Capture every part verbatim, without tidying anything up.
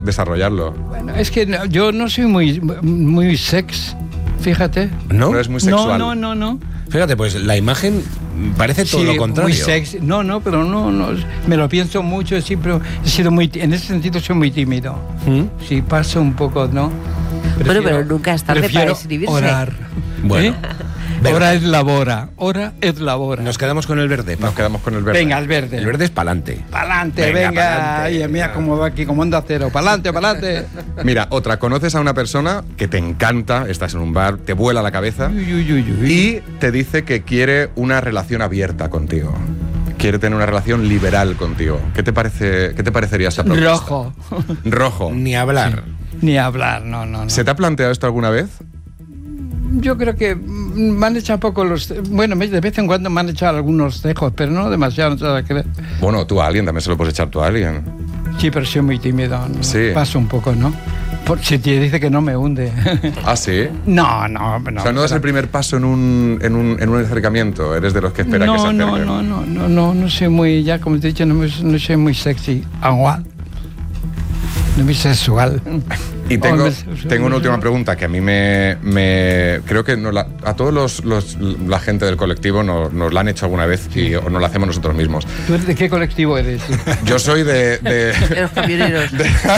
desarrollarlo. Bueno, es que no, yo no soy muy, muy sex, fíjate. ¿No? No es muy sexual. No, no, no, no. Fíjate, pues la imagen parece todo Sí, lo contrario. muy sexy. No, no, pero no, no. Me lo pienso mucho, siempre he sido muy, en ese sentido soy muy tímido. ¿Mm? Sí, paso un poco, ¿no? Bueno, pero nunca es tarde para escribirse. Orar. Bueno. ¿Eh? Hora es labora, hora es labora. Nos quedamos con el verde, Paco. Nos quedamos con el verde. Venga, el verde. El verde es pa'lante. Pa'lante, Venga, venga. pa'lante. Ay, mira cómo va aquí, como onda cero. Pa'lante, pa'lante. Mira, otra, conoces a una persona que te encanta, estás en un bar, te vuela la cabeza Uy, uy, uy, uy. y te dice que quiere una relación abierta contigo. Quiere tener una relación liberal contigo. ¿Qué te parece, qué te parecería esa propuesta? Rojo. Rojo. Ni hablar. Ni hablar, no, no, no. ¿Se te ha planteado esto alguna vez? Yo creo que me han echado poco los... Bueno, de vez en cuando me han echado algunos cejos, pero no demasiado, no te vas a creer. Bueno, tú a alguien, también se lo puedes echar tú a alguien. Sí, pero soy muy tímido. ¿No? Sí. Paso un poco, ¿no? Por, si te dice que no me hunde. ¿Ah, sí? No, no, no. O sea, no das el primer paso en un, en un, en un acercamiento, eres de los que espera no, que se acerque. No, no, no, no, no, no soy muy, ya como te he dicho, no, me- no soy muy sexy. Agua. No muy sexual. Y tengo, Hombre, tengo una última pregunta que a mí me... me creo que nos la- a todos los, los- la gente del colectivo nos, nos la han hecho alguna vez y o nos la hacemos nosotros mismos. ¿Tú de qué colectivo eres? Yo soy de... de- De los camioneros.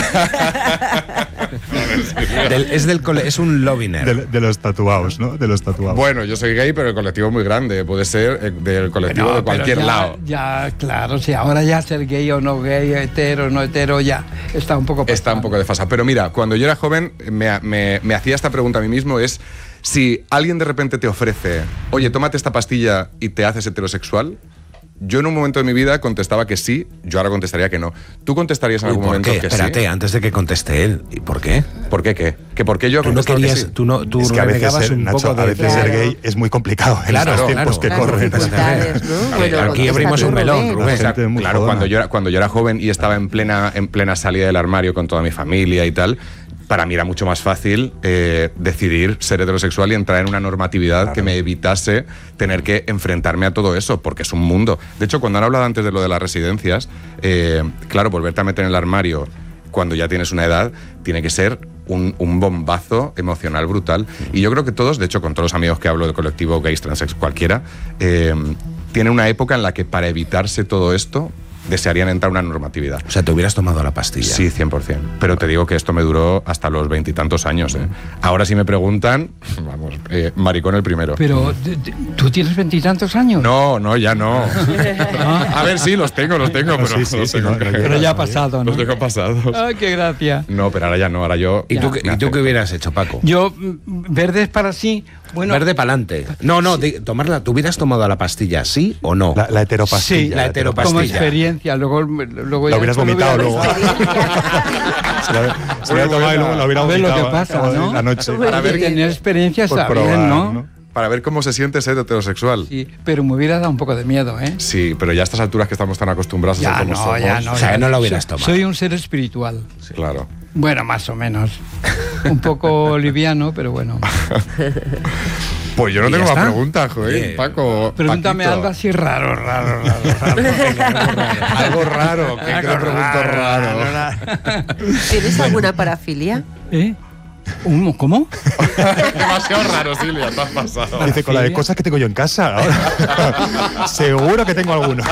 Del- es, del cole- es un lobiner. De, de los tatuados, ¿no? De los tatuados. bueno, yo soy gay, pero el colectivo es muy grande. Puede ser eh, del colectivo No, de cualquier pero ya- lado. Ya, claro, sí, ahora ya ser gay o no gay, hetero o no hetero, ya está un poco Está un poco desfasado. Pero mira, cuando yo era joven me, me- me hacía esta pregunta a mí mismo, es si alguien de repente te ofrece, oye, tómate esta pastilla y te haces heterosexual, yo en un momento de mi vida contestaba que sí, yo ahora contestaría que no. ¿Tú contestarías en Uy, algún ¿por momento qué? que Espérate, sí? antes de que conteste él. ¿Y por qué? ¿Por qué qué? ¿Que por qué yo Tú no contestaba que querías, sí? tú no, tú es que a veces renegabas ser, un Nacho, poco de... a veces Claro. ser gay es muy complicado en Claro, estos tiempos claro. que Las corren. dificultades, ¿no? A ver, Bueno, aquí contesta abrimos tú, un melón, Rubén. Rubén. O sea, Gente muy claro, jodona. cuando yo, era, cuando yo era joven y estaba en plena, en plena salida del armario con toda mi familia y tal, para mí era mucho más fácil eh, decidir ser heterosexual y entrar en una normatividad claro. que me evitase tener que enfrentarme a todo eso, porque es un mundo. De hecho, cuando han hablado antes de lo de las residencias, eh, claro, volverte a meter en el armario cuando ya tienes una edad, tiene que ser un, un bombazo emocional brutal. Y yo creo que todos, de hecho, con todos los amigos que hablo del colectivo gays, transex, cualquiera, eh, tiene una época en la que para evitarse todo esto desearían entrar en una normatividad. O sea, te hubieras tomado la pastilla. Sí, cien por ciento. Pero te digo que esto me duró hasta los veintitantos años. ¿eh? Ahora si me preguntan, vamos, eh, maricón el primero. Pero, ¿tú tienes veintitantos años? No, no, ya no. A ver, sí, los tengo, los tengo, pero, sí, sí, los sí, tengo no, que- Pero ya ha pasado, ¿no? Los tengo pasados. Ay, qué gracia. No, pero ahora ya no, ahora yo... ¿Y tú, qué- me ¿y tú hace- qué hubieras hecho, Paco? Yo, mm, verde es para sí. Bueno, Verde pa'lante. No, no, di- tomarla. ¿Tú hubieras tomado la pastilla, sí o no? La, la heteropastilla. Sí, la heteropastilla. como experiencia. Luego, luego La ya hubieras esto lo vomitado hubiera- luego. Se la, se la había tomado y luego la hubiera A ver lo vomitado que pasa, eh, ¿no? la noche. Para ver que tener experiencia Por está probar, bien, ¿no? ¿no? Para ver cómo se siente ser heterosexual. Sí. Sí, pero me hubiera dado un poco de miedo, ¿eh? pero ya a estas alturas que estamos tan acostumbrados a Ya ser como no, somos... ya no. O sea, ya no lo hubieras soy- tomado. Soy un ser espiritual. Claro. Bueno, más o menos. Un poco liviano, pero bueno. Pues yo no ¿Y tengo ya más está? preguntas, joder, Bien. Paco. Pregúntame Paquito. algo así raro, raro, raro. raro. Algo raro, que Algo te pregunto raro. ¿Tienes alguna parafilia? ¿Eh? ¿Un- ¿Cómo? Demasiado raro, Silvia, te has pasado. Dice, con la de cosas que tengo yo en casa. Ahora. Seguro que tengo alguno.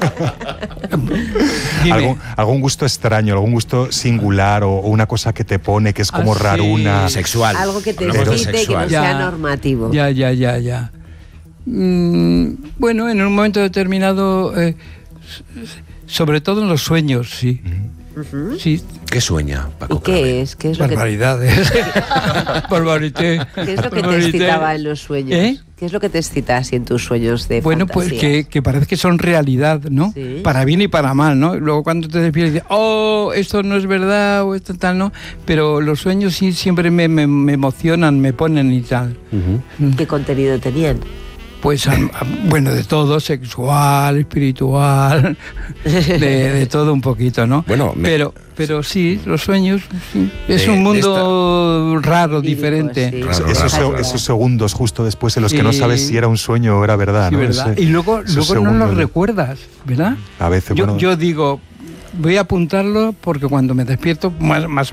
Dime. ¿Algún, algún gusto extraño, algún gusto singular o, o una cosa que te pone que es como Ah, sí. raruna. Sexual. Algo que te Hablamos de excite y que no sexual. sea Ya. normativo. Ya, ya, ya, ya. Mm, bueno, en un momento determinado, eh, s- sobre todo en los sueños, sí. Ujú. Sí, ¿Qué sueña, Paco? ¿Y qué es? ¿Qué es lo que, barbaridades. Barbarité. qué es lo que te Barbarité. excitaba en los sueños? ¿Eh? ¿Qué es lo que te excita así en tus sueños de Bueno, pues fantasía? que, que parece que son realidad, ¿no? Sí. Para bien y para mal, ¿no? Luego cuando te despiertas dices, oh, esto no es verdad o esto tal, ¿no? Pero los sueños sí siempre me, me, me emocionan, me ponen y tal. Ujú. ¿Qué contenido tenían? Pues, am- am- bueno, de todo, sexual, espiritual, de, de todo un poquito, ¿no? Bueno, me- pero, pero sí, los sueños, sí. Es De- un de mundo raro, Lírico, diferente. sí. Raro, Esos, raro. esos segundos justo después en los que Sí. no sabes si era un sueño o era verdad. Sí, ¿no? ¿verdad? Ese- y luego, esos luego no lo segundos. recuerdas, ¿verdad? A veces, Yo, bueno. yo digo, voy a apuntarlo porque cuando me despierto, más, más